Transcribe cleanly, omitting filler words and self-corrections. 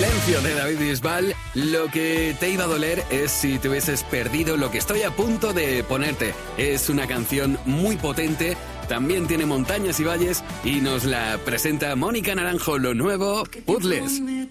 Silencio de David Bisbal. Lo que te iba a doler es si te hubieses perdido lo que estoy a punto de ponerte. Es una canción muy potente, también tiene montañas y valles y nos la presenta Mónica Naranjo, lo nuevo, Puzzles.